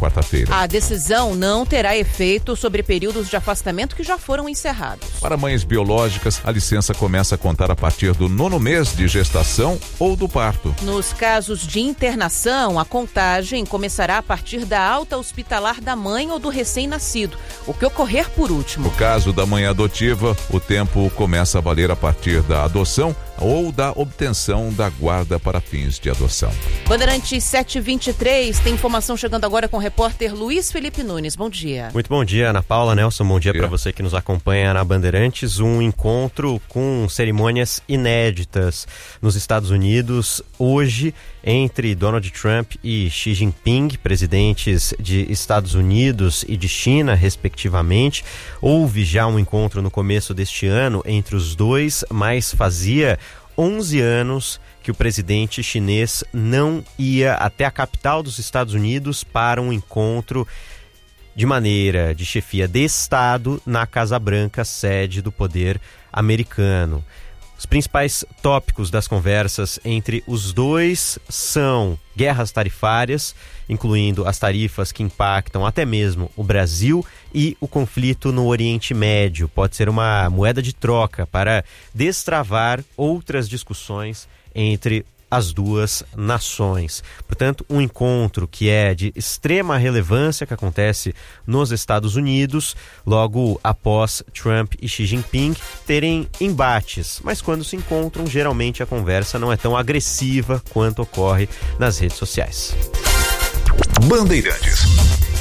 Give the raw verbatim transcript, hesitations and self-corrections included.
quarta-feira. A decisão não terá efeito sobre períodos de afastamento que já foram encerrados. Para mães biológicas, a licença começa a contar a partir do nono mês de gestação ou do parto. Nos casos de internação, a contagem começará a partir da alta hospitalar da mãe ou do recém-nascido, o que ocorrer por último. No caso da mãe adotiva, o tempo começa a valer a partir da adoção ou da obtenção da guarda para fins de adoção. Bandeirantes sete e vinte e três, tem informação chegando agora com o repórter Luiz Felipe Nunes. Bom dia. Muito bom dia, Ana Paula, Nelson, bom dia para você que nos acompanha na Bandeirantes. Um encontro com cerimônias inéditas nos Estados Unidos hoje entre Donald Trump e Xi Jinping, presidentes de Estados Unidos e de China, respectivamente. Houve já um encontro no começo deste ano entre os dois, mas fazia onze anos que o presidente chinês não ia até a capital dos Estados Unidos para um encontro de maneira de chefia de Estado na Casa Branca, sede do poder americano. Os principais tópicos das conversas entre os dois são guerras tarifárias, incluindo as tarifas que impactam até mesmo o Brasil, e o conflito no Oriente Médio. Pode ser uma moeda de troca para destravar outras discussões entre as duas nações. Portanto, um encontro que é de extrema relevância, que acontece nos Estados Unidos, logo após Trump e Xi Jinping terem embates. Mas quando se encontram, geralmente a conversa não é tão agressiva quanto ocorre nas redes sociais. Bandeirantes.